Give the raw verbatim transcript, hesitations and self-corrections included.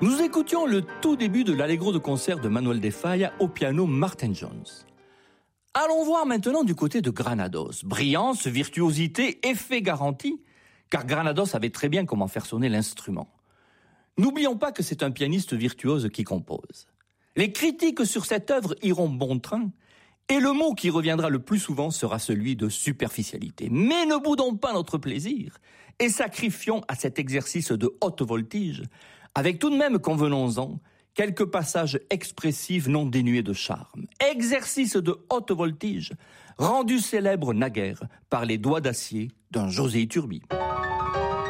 Nous écoutions le tout début de l'Allegro de concert de Manuel de Falla au piano Martin Jones. Allons voir maintenant du côté de Granados. Brillance, virtuosité, effet garanti, car Granados savait très bien comment faire sonner l'instrument. N'oublions pas que c'est un pianiste virtuose qui compose. Les critiques sur cette œuvre iront bon train, et le mot qui reviendra le plus souvent sera celui de superficialité. Mais ne boudons pas notre plaisir, et sacrifions à cet exercice de haute voltige, avec tout de même, convenons-en, quelques passages expressifs non dénués de charme. Exercice de haute voltige, rendu célèbre naguère par les doigts d'acier d'un José Iturbi.